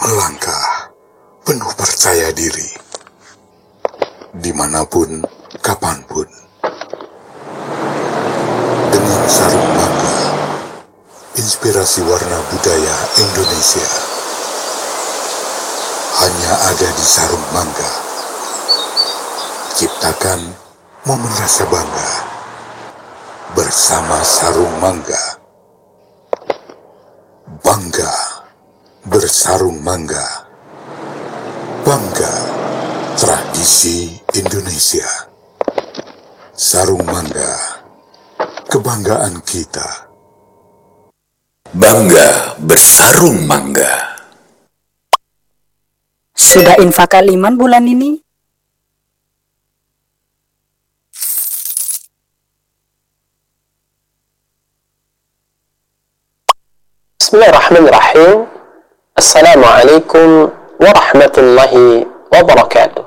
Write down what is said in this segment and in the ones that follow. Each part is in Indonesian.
melangkah penuh percaya diri, dimanapun, kapanpun, dengan sarung mangga, inspirasi warna budaya Indonesia, hanya ada di sarung mangga. Ciptakan momen rasa bangga bersama sarung mangga. Bangga bersarung mangga. Bangga tradisi Indonesia. Sarung mangga, kebanggaan kita. Bangga bersarung mangga. Sudah infak kaliman bulan ini? Bismillahirrahmanirrahim. Assalamualaikum warahmatullahi wabarakatuh.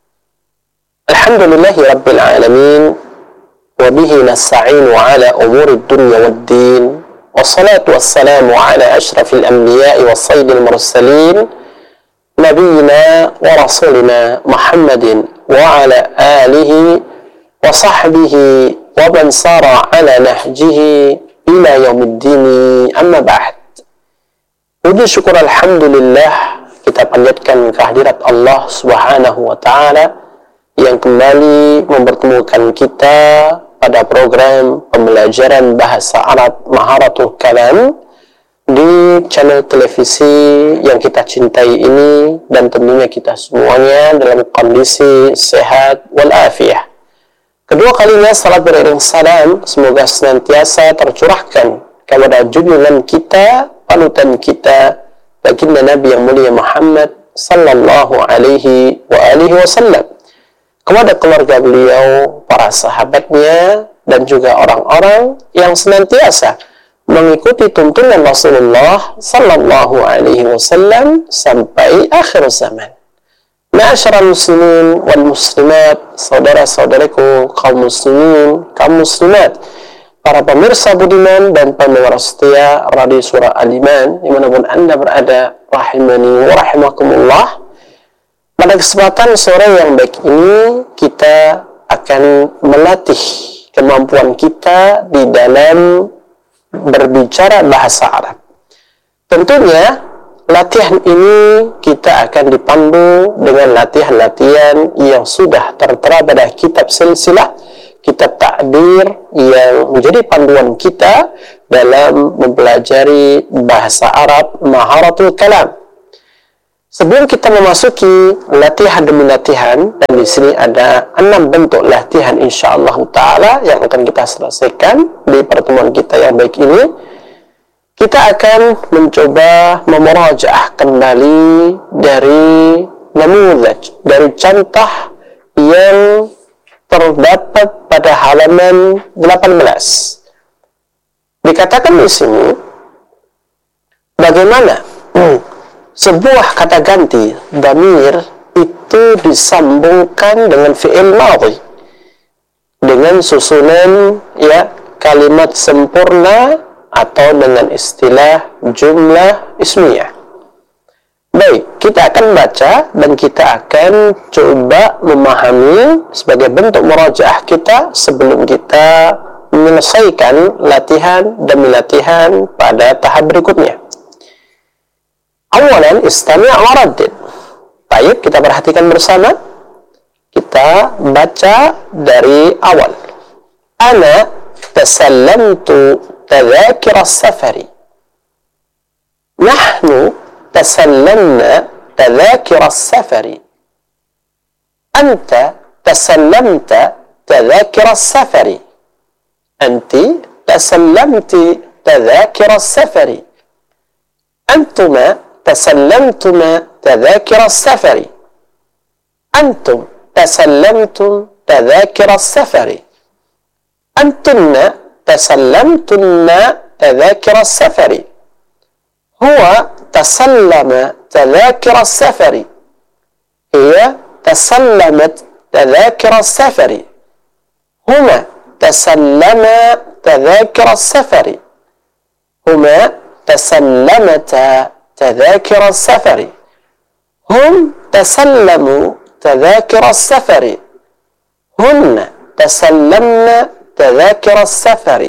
Alhamdulillahi rabbil alamin. Wabihi nasta'inu ala umuri dunya waddin. Wassalatu wassalamu ala ashrafil anbiya'i wa sayyidil mursalin. Nabiyyina wa rasulina Muhammadin wa ala alihi wa sahbihi wa man sara ala nahjihi ila yaumiddini amma ba'd. Puji syukur alhamdulillah kita panjatkan kehadirat Allah Subhanahu wa taala yang kembali mempertemukan kita pada program pembelajaran bahasa Arab Maharatul Kalam di channel televisi yang kita cintai ini, dan tentunya kita semuanya dalam kondisi sehat walafiat. Kedua kalinya salat beriring salam semoga senantiasa tercurahkan kepada junjungan kita, panutan kita, baginda Nabi yang mulia Muhammad sallallahu alaihi wasallam, kepada keluarga beliau, para sahabatnya, dan juga orang-orang yang senantiasa mengikuti tuntunan Rasulullah sallallahu alaihi wasallam sampai akhir zaman. Ma'asyiral muslimin wal muslimat, saudara-saudaraku kaum muslimin, kaum muslimat, para pemirsa budiman dan pendengar setia Radio Surah Al-Iman dimanapun Anda berada, rahimani wa rahimakumullah. Pada kesempatan sore yang baik ini, kita akan melatih kemampuan kita di dalam berbicara bahasa Arab. Tentunya latihan ini kita akan dipandu dengan latihan-latihan yang sudah tertera pada kitab silsilah, kitab takdir, yang menjadi panduan kita dalam mempelajari bahasa Arab Maharatul Kalam. Sebelum kita memasuki latihan demi latihan, dan di sini ada 6 bentuk latihan insyaallah taala yang akan kita selesaikan di pertemuan kita yang baik ini, kita akan mencoba memurajaah kembali dari namudaj, dari contoh yang terdapat pada halaman 18. Dikatakan di sini bagaimana sebuah kata ganti dhamir itu disambungkan dengan fi'il madhi dengan susunan kalimat sempurna atau dengan istilah jumlah ismiyah. Baik, kita akan baca dan kita akan coba memahami sebagai bentuk murajaah kita sebelum kita menyelesaikan latihan demi latihan pada tahap berikutnya. Awalan istami' wa raddid. Baik, kita perhatikan bersama. Kita baca dari awal. Ana tasallamtu tadhakir as-safari. Nahnu tasallamna tadhakir as-safari. Anta tasallamta tadhakir as-safari. Anti tasallamti tadhakir as-safari. Antuma تسلمتما تذاكر السفر. أنتم تسلمتم تذاكر السفر. أنتن تسلمتن تذاكر السفر. هو تسلم تذاكر السفر. هي تسلمت تذاكر السفر. هما تسلما تذاكر السفر. هما تسلمتا تذاكر السفر. hum tasallamu tadhakir as-safari, hunna tasallamna tadhakir as-safari.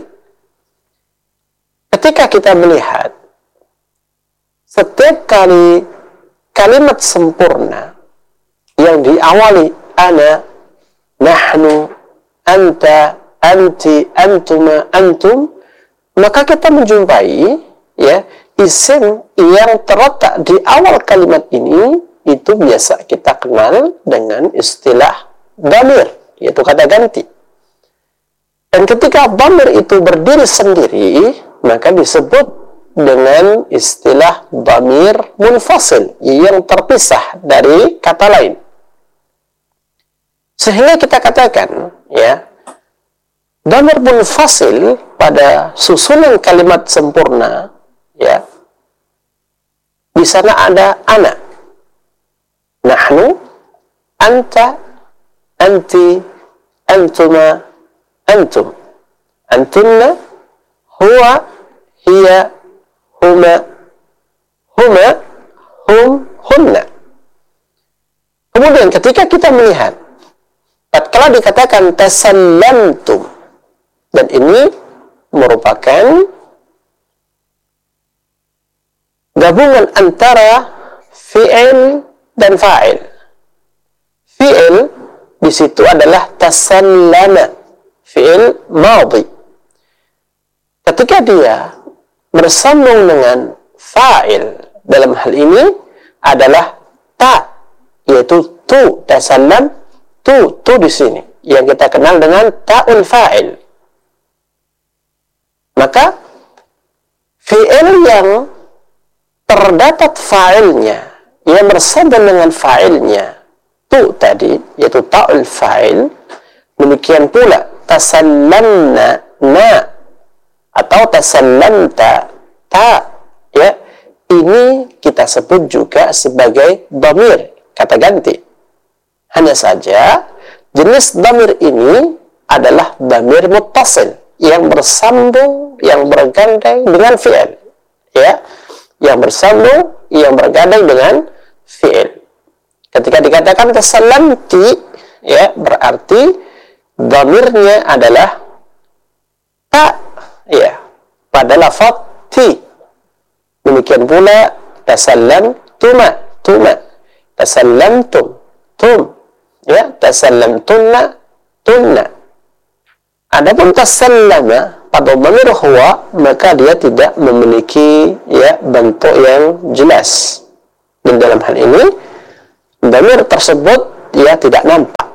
Ketika kita melihat setiap kali kalimat sempurna yang diawali ana, nahnu, anta, anti, antuma, antum, maka kita menjumpai ya isim yang terletak di awal kalimat ini itu biasa kita kenal dengan istilah dhamir, yaitu kata ganti. Dan ketika dhamir itu berdiri sendiri, maka disebut dengan istilah dhamir munfasil yang terpisah dari kata lain. Sehingga kita katakan ya, dhamir munfasil pada susunan kalimat sempurna ya, di sana ada ana, nahnu, anta, anti, antuma, antum, antunna, huwa, hiya, huma, huma, hum, hunna. Kemudian ketika kita melihat tatkala dikatakan tasallamtum, dan ini merupakan gabungan antara fi'il dan fa'il. Fi'il di situ adalah tasallama, fi'il madhi. Ketika dia bersambung dengan fa'il, dalam hal ini adalah ta, yaitu tu, tasallam, tu di sini yang kita kenal dengan ta'ul fa'il. Maka fi'il yang terdapat fa'ilnya, yang bersambung dengan fa'ilnya tu tadi, yaitu ta'ul fa'il, demikian pula tasallamna, na, atau tasallamta, ta, ya, ini kita sebut juga sebagai dhamir, kata ganti. Hanya saja jenis dhamir ini adalah dhamir muttasil yang bersambung, yang bergandeng dengan fi'il, ya, yang bersambung, yang bergandeng dengan fi'il. Ketika dikatakan tasallamti, ya, berarti dhamirnya adalah ta, ya, pada lafaz ti. Demikian pula tasallamtuma, tuma, tasallamtum, tum, ya, tasallamtunna, tunna. Adapun tasallama pada dhamir huwa, maka dia tidak memiliki ya bentuk yang jelas. Dan dalam hal ini dhamir tersebut ya tidak nampak.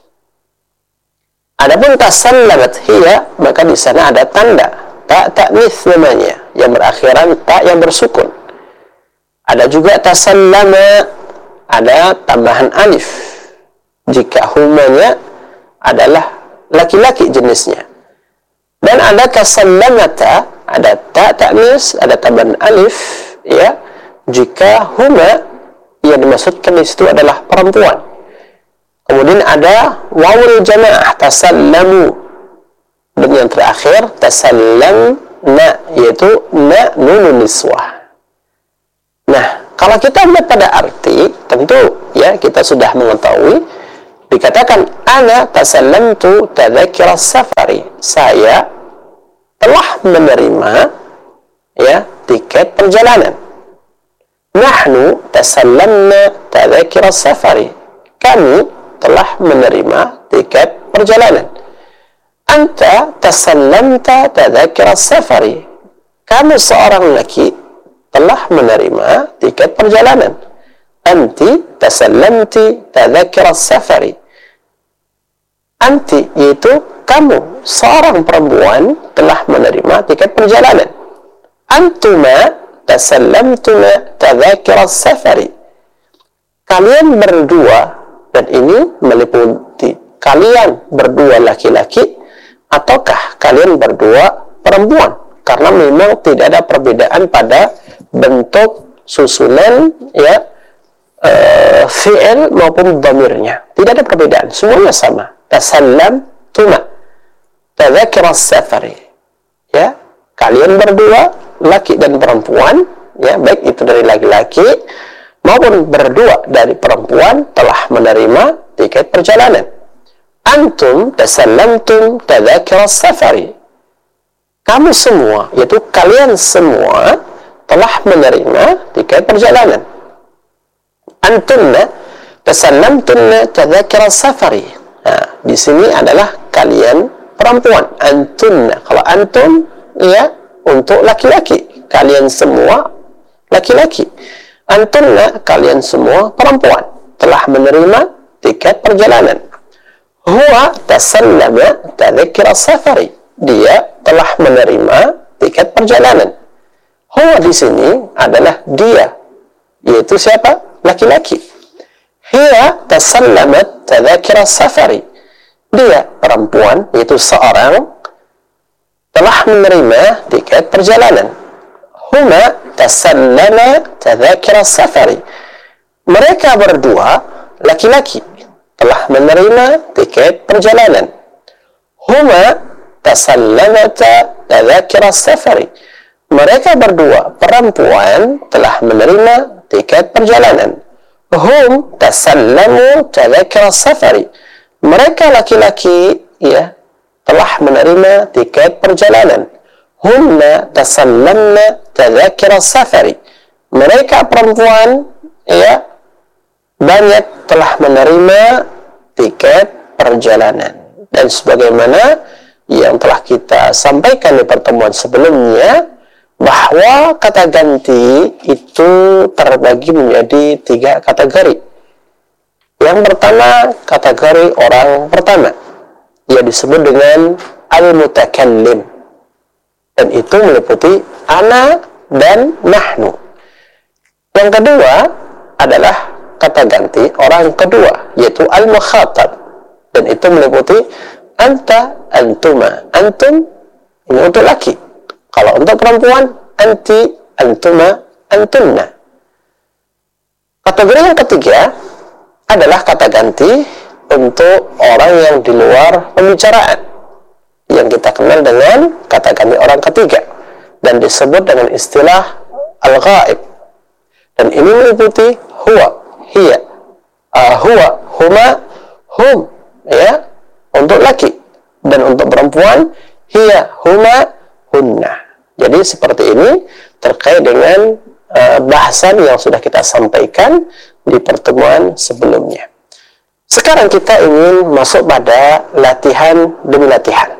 Adapun tasallamat hiya, maka di sana ada tanda ta ta'nits namanya, yang berakhiran ta yang bersukun. Ada juga tasallama, ada tambahan alif jika humanya adalah laki-laki jenisnya. Dan ada tasallamata, ada ta ta'nis, ada tambahan alif ya jika huma yang dimaksudkan di situ adalah perempuan. Kemudian ada wawul jamaah, tasallamu, dan yang terakhir tasallamna, yaitu na nunun niswah. Nah, kalau kita melihat pada arti, tentu ya kita sudah mengetahui dikatakan ana tasallamtu tadhakir as-safari, saya telah menerima ya tiket perjalanan. Nahnu tasallamna tadhakir as-safari, kami telah menerima tiket perjalanan. Anta tasallamta tadhakir as-safari, kamu seorang laki telah menerima tiket perjalanan. Anti tasallamti tadhakir as-safari, anti yaitu kamu seorang perempuan telah menerima tiket perjalanan. Antuma tasallamtuma tadhakir as-safari, kalian berdua, dan ini meliputi kalian berdua laki-laki ataukah kalian berdua perempuan, karena memang tidak ada perbedaan pada bentuk susunan ya fi'il maupun dhamirnya, tidak ada perbedaan, semuanya sama. Tasallamtuma tadhakir as-safari, ya, kalian berdua laki dan perempuan, ya, baik itu dari laki-laki maupun berdua dari perempuan telah menerima tiket perjalanan. Antum tasallamtum tadhakira safari. Kamu semua, yaitu kalian semua telah menerima tiket perjalanan. Antunna tasallamtunna tadhakira safari. Nah, di sini adalah kalian perempuan. Antunna, kalau antum ya untuk laki-laki, kalian semua laki-laki. Antunna, kalian semua perempuan telah menerima tiket perjalanan. Huwa tasallama tadhakira safari. Dia telah menerima tiket perjalanan. Huwa di sini adalah dia, yaitu siapa? Laki-laki. Hiya tasallamat tadhakira safari. Dia perempuan, yaitu seorang, telah menerima tiket perjalanan. Huma tasallama tadhakira safari. Mereka berdua, laki-laki, telah menerima tiket perjalanan. Huma tasallamata tadhakira safari. Mereka berdua, perempuan, telah menerima tiket perjalanan. Hum tasallamu tadhakira safari. Mereka laki-laki ya telah menerima tiket perjalanan. Hunna tasallamna tadhakira safari. Mereka perempuan ya banyak telah menerima tiket perjalanan. Dan sebagaimana yang telah kita sampaikan di pertemuan sebelumnya, bahwa kata ganti itu terbagi menjadi 3 kategori. Yang pertama, kategori orang pertama, ia disebut dengan al-mutakallim, dan itu meliputi ana dan nahnu. Yang kedua adalah kata ganti orang kedua, yaitu al-mukhatab, dan itu meliputi anta, antuma. Antum ini untuk laki. Kalau untuk perempuan, anti, antuma, antunna. Kategori yang ketiga adalah kata ganti untuk orang yang di luar pembicaraan, yang kita kenal dengan kata ganti orang ketiga, dan disebut dengan istilah al-ghaib. Dan ini meliputi huwa, hiya, huwa, huma, hum, ya, untuk laki, dan untuk perempuan hiya, huma, hunna. Jadi seperti ini terkait dengan bahasan yang sudah kita sampaikan di pertemuan sebelumnya. Sekarang kita ingin masuk pada latihan demi latihan.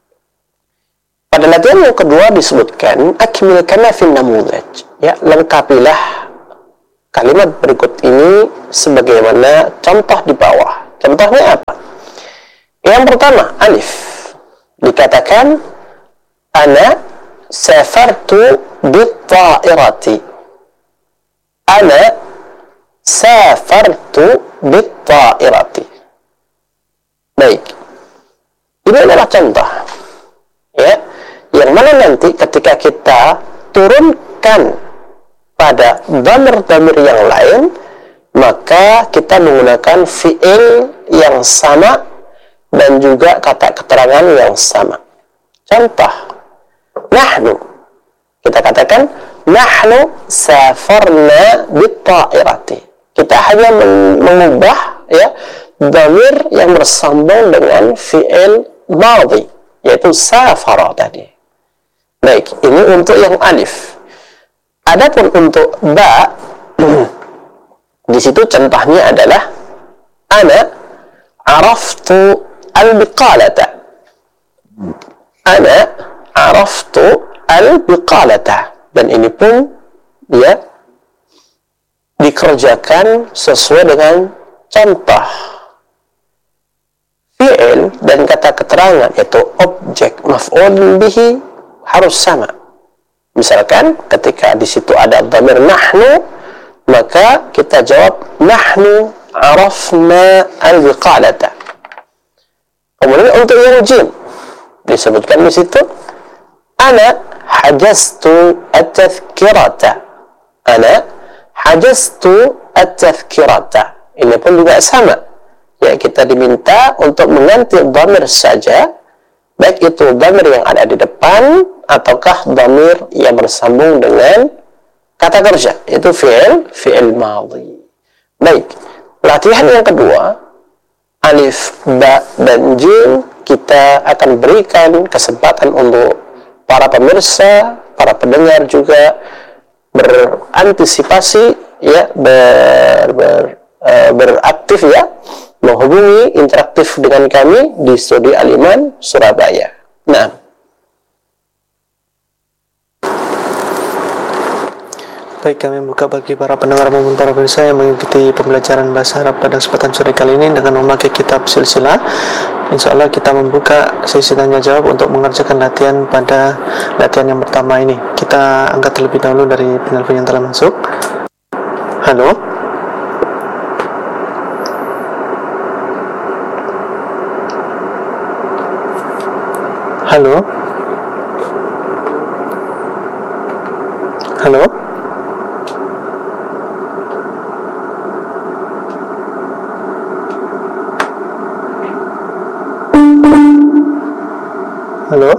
Pada latihan yang kedua disebutkan akmil kama fin namudhaj. Ya, lengkapilah kalimat berikut ini sebagaimana contoh di bawah. Contohnya apa? Yang pertama, alif. Dikatakan ana safartu bit-ta'irati. Ana safartu bit-ta'irati. Baik. Ini adalah contoh. Ya, yang mana nanti ketika kita turunkan pada dhamir-dhamir yang lain, maka kita menggunakan fi'il yang sama dan juga kata keterangan yang sama. Contoh, nahnu. Kita katakan nahnu safarna bit-ta'irati. Kita hanya mengubah ya dhamir yang bersambung dengan fi'il madhi, yaitu safara tadi. Baik, ini untuk yang alif. Adapun untuk ba, di situ contohnya adalah ana araftu al-biqalata. Ana araftu al-biqalata. Dan ini pun ya dikerjakan sesuai dengan contoh. Fi'il dan kata keterangan, yaitu objek maf'ul bihi, harus sama. Misalkan ketika di situ ada dhamir nahnu, maka kita jawab nahnu arafna al-biqalata. Kemudian untuk yang jim disebutkan di situ ana hajaztu at-tadhkirata. Ana hajaztu at-tadhkirata. Ini pun juga sama. Ya, kita diminta untuk mengganti dhamir saja, baik itu dhamir yang ada di depan ataukah dhamir yang bersambung dengan kata kerja, itu fi'il madhi. Baik, latihan yang kedua, alif, ba, dan jim, kita akan berikan kesempatan untuk para pemirsa, para pendengar juga berantisipasi, ya, beraktif, ya, menghubungi interaktif dengan kami di Studio Al-Iman Surabaya. Nah, baik, kami buka bagi para pendengar maupun para pemirsa yang mengikuti pembelajaran bahasa Arab pada kesempatan sore kali ini dengan memakai kitab silsilah. Insya Allah kita membuka sesi tanya jawab untuk mengerjakan latihan pada latihan yang pertama ini. Kita angkat terlebih dahulu dari penelpon yang telah masuk. Halo. Halo. Halo. Halo.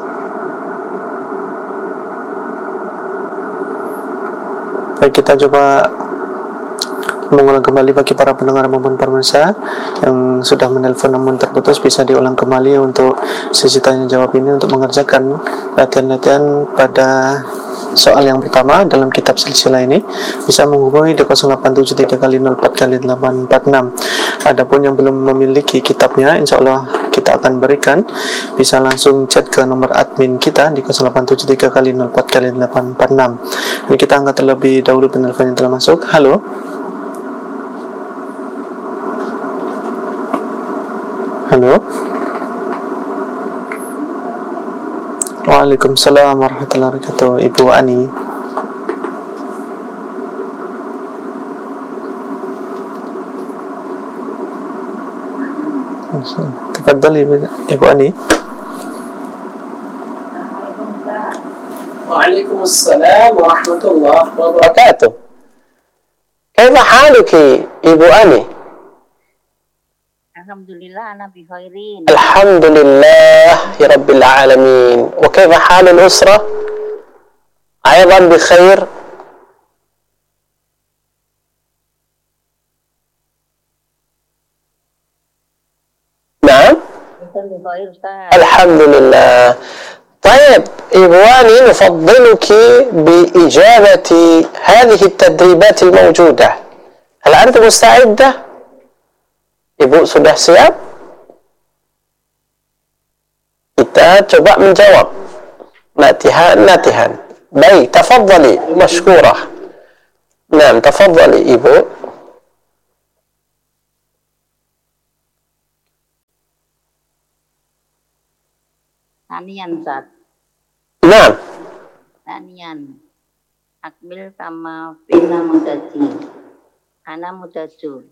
Baik, kita coba mengulang kembali bagi para pendengar maupun pemirsa yang sudah menelpon namun terputus, bisa diulang kembali untuk sesi tanya jawab ini untuk mengerjakan latihan-latihan pada soal yang pertama dalam kitab silsilah ini. Bisa menghubungi di 0873 kali 04 kali 846. Adapun yang belum memiliki kitabnya, insya Allah kita akan berikan, bisa langsung chat ke nomor admin kita di 0873 kali 04 kali 846. Ini kita angkat terlebih dahulu penelpon yang telah masuk. Halo. Halo. Waalaikumsalam warahmatullahi wabarakatuh. Ibu Ani. Tafadhali Ibu Ani. Waalaikumsalam warahmatullahi wabarakatuh. Kaifa haluki Ibu Ani? Alhamdulillah, ana bi khairin. Alhamdulillah ya rabbil alamin. Wa kaifa halul usra? Aidan bi khair. Naam. Alhamdulillah. طيب إخواني نفضلك بإجابة هذه التدريبات الموجودة. هل أنت مستعدة؟ Ibu sudah siap? Kita coba menjawab. Latihan. Baik, tafadhali, mashkurah. Nah, tafadhali Ibu. Tanian, Zat. Nah. Tanian. Akmil kama fina mudaji. Ana mudaju.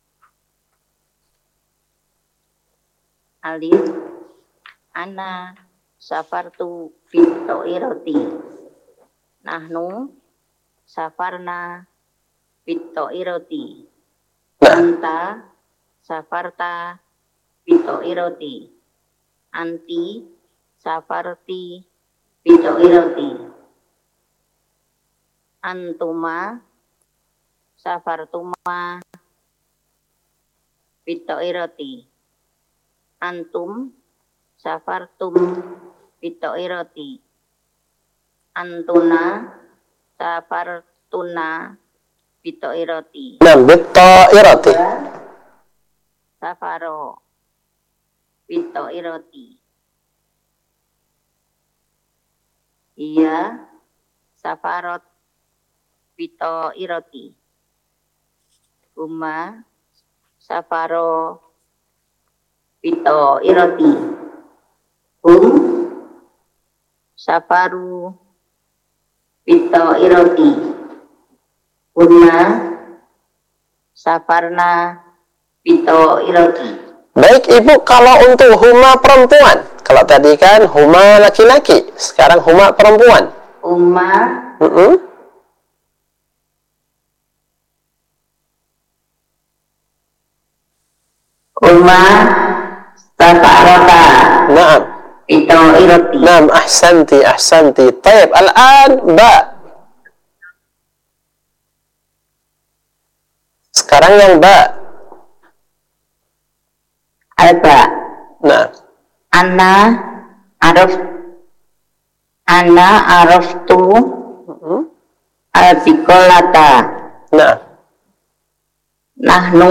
Alif. Ana safartu fit ta'irati. Nahnu safarna fit ta'irati. Anta safarta fit ta'irati. Anti safarti fit ta'irati. Antuma safartuma fit ta'irati. Antum safartum bitairati. Antuna safartuna bitairati. Nah, bitairati. Safaro bitairati. Iya safarot bitairati. Huma safaro bitairati. Safaru bitairati. Kunna safarna bitairati. Baik Ibu, kalau untuk huma perempuan, kalau tadi kan huma laki-laki, sekarang huma perempuan. Huma safarata. Naam. Bitairati. Naam, ahsanti. Taib, al-an ba. Sekarang yang ba. Alba. Nah, Ana araftu al-biqolata. nah, Nahnu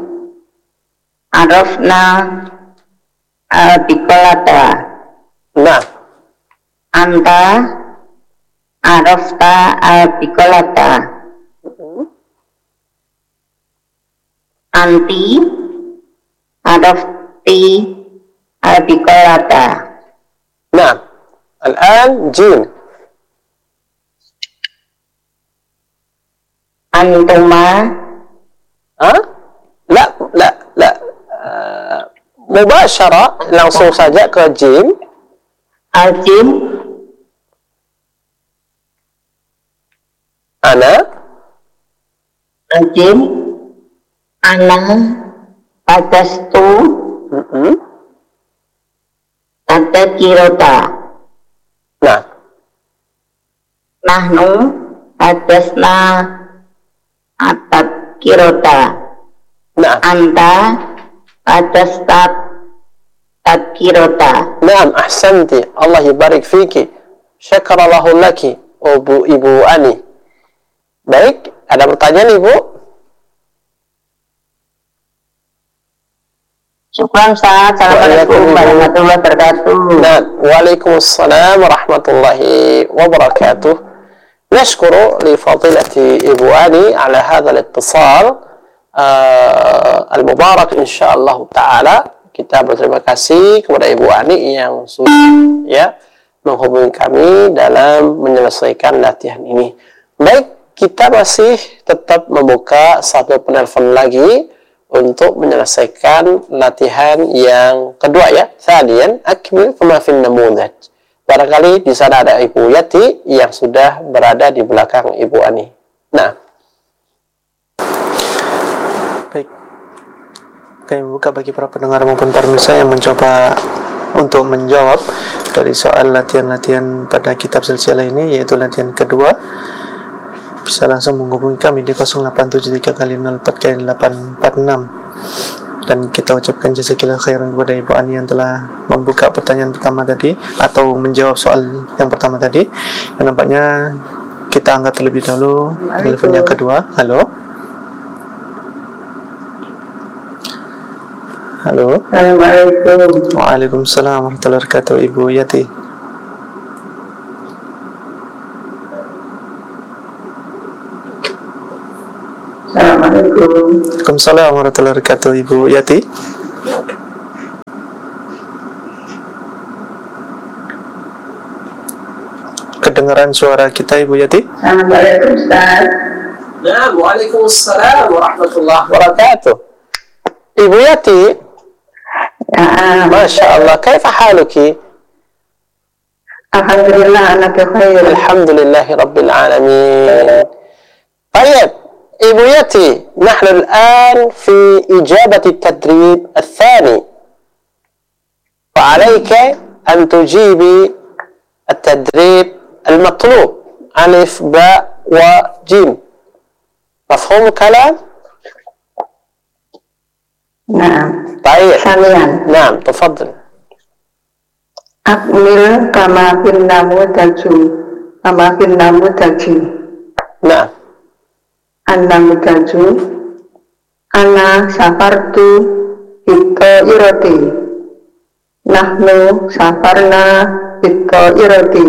arafna al-biqolata. nah, Anta arafta al-biqolata. Anti arafti al-biqolata. nah. Al-an jim. Antuma Ha? La. Mubasyara, langsung saja ke jim. al-jim Ana. al-jim ana padastu pada kirota. Nah, Nahnu padasna atat kirota. nah. Anta padasta tadkirota. Naam, ahsanti. Allah yabarik fiki. Syakarallahu laki. Ibu Ani. Baik, ada pertanyaan Ibu? Syukran Ustaz. Assalamualaikum warahmatullahi wabarakatuh. Nah, waalaikumsalam warahmatullahi wabarakatuh. Nashkuru li fadilati Ibu Ani ala hadha al-ittisal al-mubarak insyaallah ta'ala. Kita berterima kasih kepada Ibu Ani yang sudah ya menghubungi kami dalam menyelesaikan latihan ini. Baik, kita masih tetap membuka satu penelpon lagi untuk menyelesaikan latihan yang kedua ya. Thaniyan, akmil kama fin namudhaj. Barangkali di sana ada Ibu Yati yang sudah berada di belakang Ibu Ani. Nah, Baik, kami buka bagi para pendengar maupun pemirsa yang mencoba untuk menjawab dari soal latihan-latihan pada kitab silsilah ini, yaitu latihan kedua. Bisa langsung menghubungi kami di 0873 kali 04 kali 846. Dan kita ucapkan jazakillah khairan kepada Ibu Ani yang telah membuka pertanyaan pertama tadi atau menjawab soal yang pertama tadi. Dan nampaknya kita angkat terlebih dahulu telepon yang kedua. Halo. Halo. Assalamualaikum. Waalaikumsalam warahmatullahi wabarakatuh. Ibu Yati. Assalamualaikum. Waalaikumsalam warahmatullahi wabarakatuh. Ibu Yati. Kedengaran suara kita Ibu Yati? Assalamualaikum Ustaz. nah, waalaikumsalam warahmatullahi wabarakatuh. Ibu Yati, Ya, Masya Allah, kaifa haluki? alhamdulillah anak khair. Alhamdulillahi Rabbil Alamin. طيب Ibu Yati, نحن الآن في إجابة التدريب الثاني وعليك أن تجيبي التدريب المطلوب ألف باء وجيم. مفهوم الكلام؟ Nah, طيب kalian نعم تفضل. akmil kama fin namudaju. Kama fin namudaji. نعم An-namudaju. Ana safartu bito iroti. Nahnu safarna bito iroti.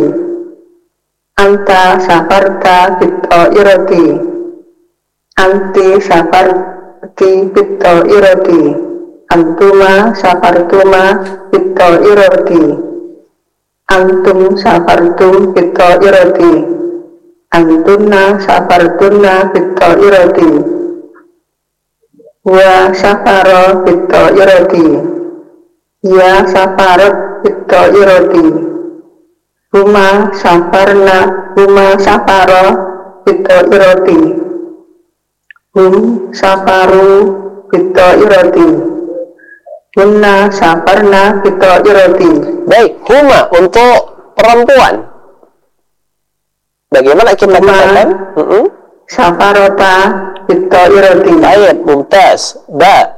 Anta safarta bito iroti. Anti safarti bito iroti. Antuma safartuma bito iroti. Antum safartum bito iroti. Antunna safartunna bito iroti. Wa safaro bito iroti. Ya safarat bito iroti. Huma safarna huma safaro bito iroti. Hum safaru bito iroti. Hunna safarna bito iroti. Baik, huma untuk perempuan. Bagaimana kita katakan? safarota bitairati. Baik, mumtaz. Ba.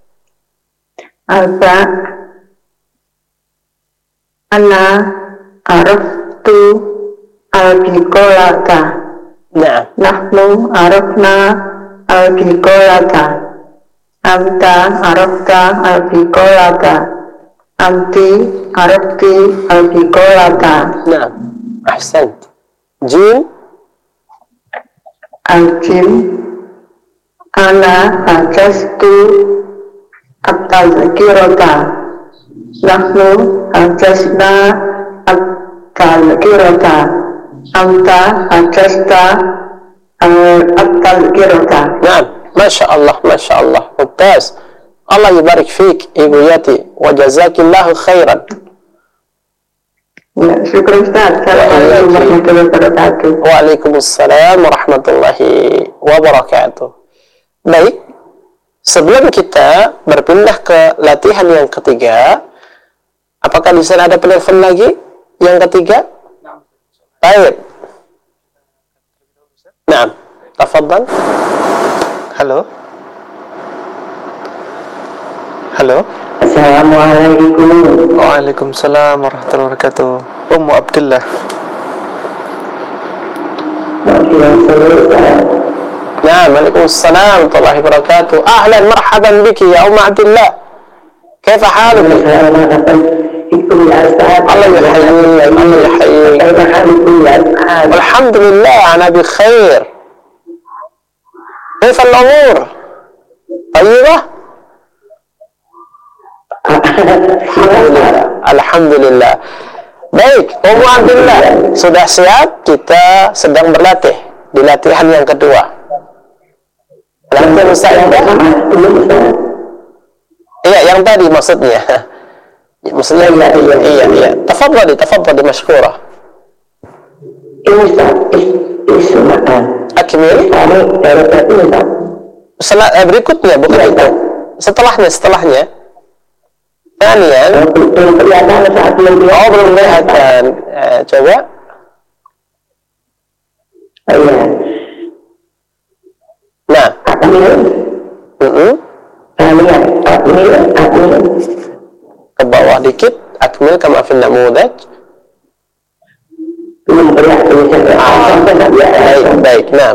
Alba ana araftu al-biqolata. Nah. Nahnu arafna al-biqolata. Anta arafta al-biqolata. Anti arafti al-biqolata. Nah. Ahsant. Jim. Al-jim ana hajastu at-tazkirata. Nahnu hajasna at-tazkirata. Anta hajasta at-tazkirata. Nah, Masya Allah, Masya Allah. Mumtaz. Allah yubarik fiik, Ibu Yati. Wa jazakillahu khairan. Ya, syukur Ustaz. Assalamualaikum warahmatullahi wabarakatuh. Waalaikumsalam warahmatullahi wabarakatuh. Baik, sebelum kita berpindah ke latihan yang ketiga, apakah di sana ada penelpon lagi? Yang ketiga? Baik. Naam, tafadhal. Halo. Halo. Assalamualaikum. Waalaikumsalam warahmatullahi wabarakatuh. Ummu Abdullah. Naam, waalaikumsalam warahmatullahi wabarakatuh. Ahlan marhaban biki ya Ummu Abdullah. Kaifa haluki? Allah yuhayyik, Allah yuhayyik. Alhamdulillah, ana bi khair. Kaifa al-umur? Tayyibah? Alhamdulillah. Baik, Ummu Abdullah, sudah siap? Kita sedang berlatih di latihan yang kedua. Latihan Ustaz. Iya, yang tadi maksudnya. Maksudnya iya. Tafadhali mashkura. Akmil. Berikutnya bukan itu. Setelahnya. Kemudian, belum kelihatan. Coba. Nah. Ke bawah dikit. Akmil kama fil namudaj. Baik. Nah.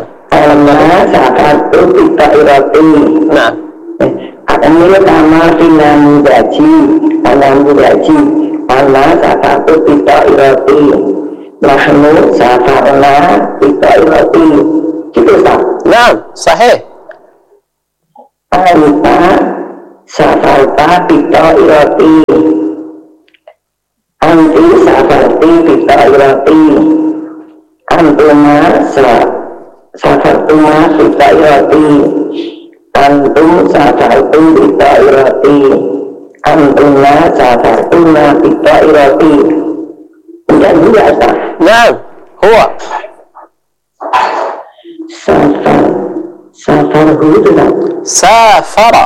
Nah. Akmil kama fil namudaji. Ana safatu bitairati. Nahnu safarna bitairati. Gitu Ustaz. Nah, sahih. Anta safarta bitairati. Anti safarti bitairati. Antuma safartuma bitairati. Antum safartum bitairati. Antuma safartuma bitairati. Dan juga Ustaz. Nah, huwa. Safar itu kan? Safara.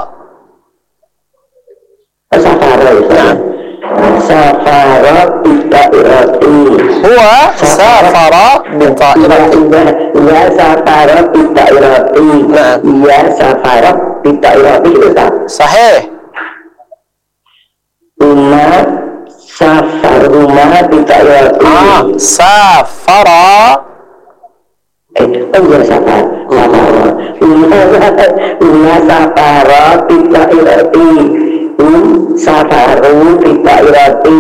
Safara itu. Safara bitairati. Huwa safara bitairati. Ya safara bitairati. Nah. Ya safara bitairati itu kan? Sahih. Rumah bitairati. Safara. Ya safar. Rumah safara bitairati. Safaru bitairati.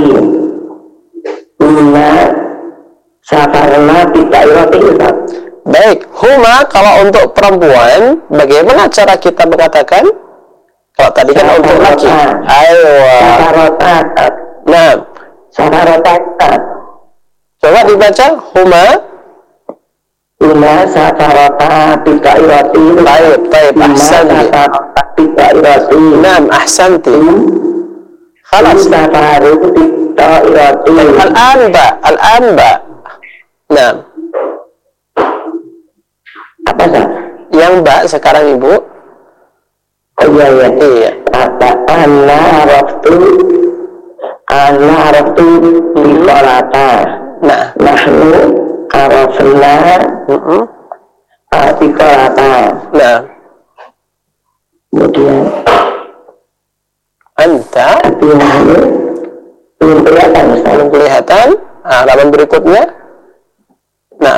Safarna bitairati. Baik, huma kalau untuk perempuan, bagaimana cara kita mengatakan? Kalau tadi kan untuk laki. Ayo. Nah, coba dibaca huma. Huma safarata bitairati. Baik, ahsanti. Bitairati. Naam, ahsanti. Khalas. Safaru bitairati. Al-an ba. Naam. Apa sah? Yang ba sekarang Ibu. Oh iya. Apa? Ana araftu biqolata. Nah. Nahnu arafna Biqolata. Nah, Kemudian anta tapi yang ini belum kelihatan Ustaz. belum kelihatan. Halaman berikutnya. Nah,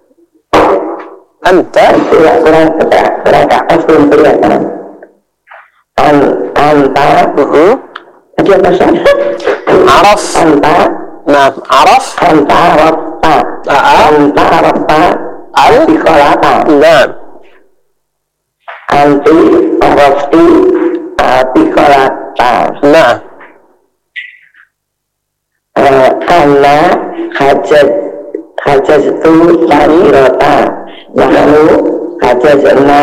anta kurang belum kelihatan. Anta tadi apa Ustaz? araf. Anta Nah, araf. anta rafa. Anta rafa biqolata. Nah, Anti rafti biqolata. nah, Karena hajat itu rota. Lalu hajatna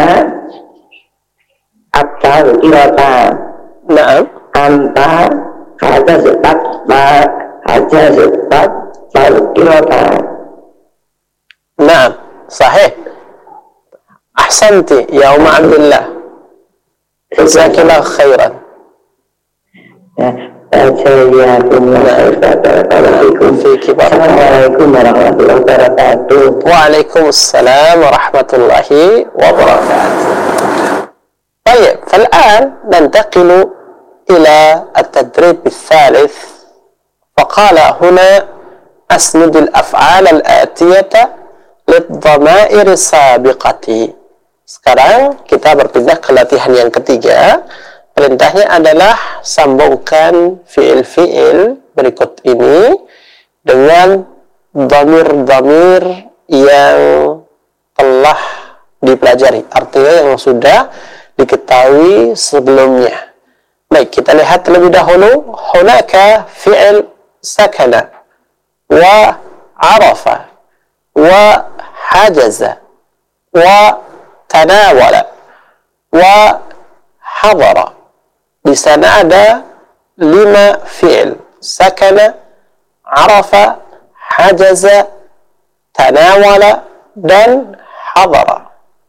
akal irota. nah, Anta hajat irota. nah, sahih. Ahsanti ya Umma Abdullah. Jazakillah khairan. Assalamualaikum warahmatullahi wabarakatuh. Waalaikumsalam warahmatullahi wabarakatuh. طيب فالآن ننتقل إلى التدريب الثالث. فقال هنا أسند الأفعال الآتية للضمائر السابقة. Sekarang kita berpindah ke latihan yang ketiga. Perintahnya adalah sambungkan fiil-fiil berikut ini dengan dhamir-dhamir yang telah dipelajari, artinya yang sudah diketahui sebelumnya. Baik, kita lihat terlebih dahulu. Hunaka fi'il sakana wa arafa wa hajaza wa tanawala wa hadara. Di sana ada 5 fi'il: sakana, arafa, hajaza, tanawala, dan hadara.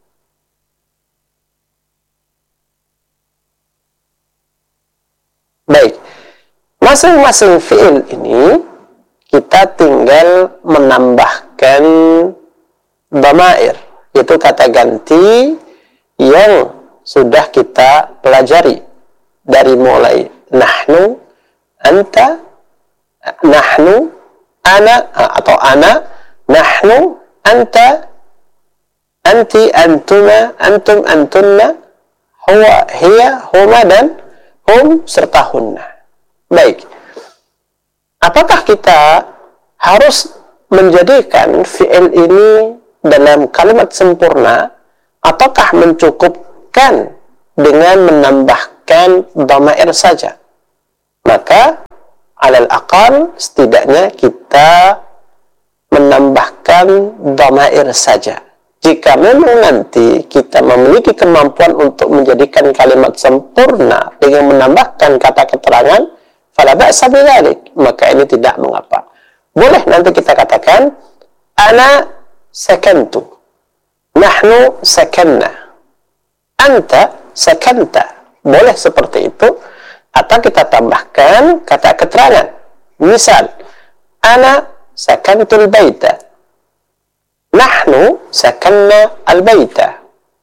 Baik, masing-masing fi'il ini kita tinggal menambahkan dhamair, yaitu kata ganti yang sudah kita pelajari dari mulai nahnu, anta, nahnu, ana atau ana, nahnu, anta, anti, antuma, antum, antunna, huwa, hiya, huma, dan hum serta hunna. Baik, apakah kita harus menjadikan fi'il ini dalam kalimat sempurna, ataukah mencukupkan dengan menambahkan dhamair saja? Maka alal aqal setidaknya kita menambahkan dhamair saja. Jika memang nanti kita memiliki kemampuan untuk menjadikan kalimat sempurna dengan menambahkan kata keterangan, fala ba'sa bidzalik, maka ini tidak mengapa. Boleh nanti kita katakan ana sakantu, nahnu sakanna, anta sakanta. Boleh seperti itu, atau kita tambahkan kata keterangan. Misal, ana sakantul baita, nahnu sakanna al-baita,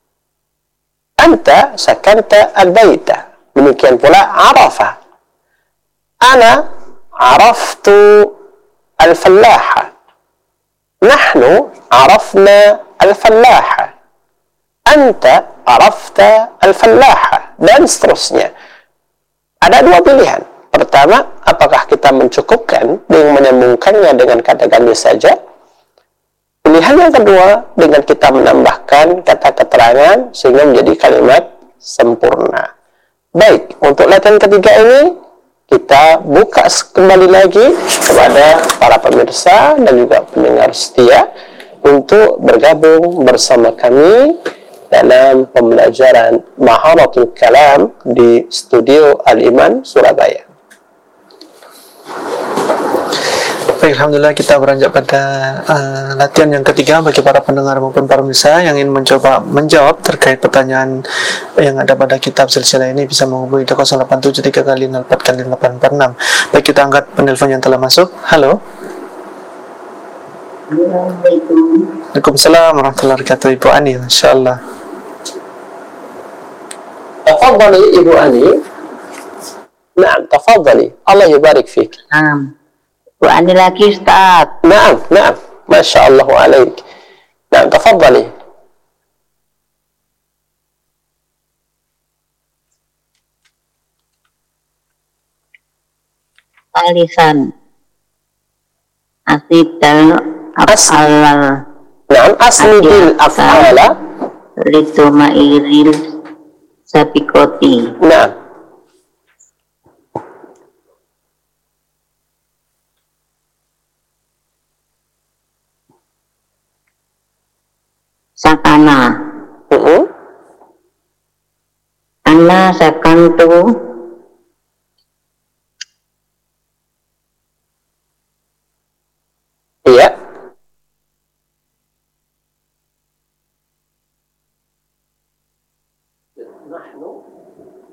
anta sakanta al-baita. Demikian pula arafa, ana araftu al-fallaha, nahnu arafna al-fallaha, anta arafta al-fallaha, dan seterusnya. Ada dua pilihan. Pertama, apakah kita mencukupkan dengan menyambungkannya dengan kata ganti saja? Pilihan yang kedua, dengan kita menambahkan kata keterangan sehingga menjadi kalimat sempurna. Baik, untuk latihan ketiga ini kita buka kembali lagi kepada para pemirsa dan juga pendengar setia untuk bergabung bersama kami dalam pembelajaran Maharatul Kalam di studio Al-Iman, Surabaya. Baik, alhamdulillah kita beranjak pada latihan yang ketiga bagi para pendengar maupun para pemirsa yang ingin mencoba menjawab terkait pertanyaan yang ada pada kitab silsilah ini bisa menghubungi 0873 kali 04 kali 846. Baik, kita angkat penelpon yang telah masuk. Halo. Waalaikumsalam warahmatullahi wabarakatuh. Ibu Ani, Masya Allah. Tafadhali Ibu Ani. Naam, tafadhali. Allah yubarik fik. Bu Ani lagi Ustaz. Naam, naam. Masya Allah alaik. Naam, tafadhali. Alisan asidal af'alal Naam, asnidil af'ala litumairil sabikoti. Naam. Sakana Ana sakantu Iya.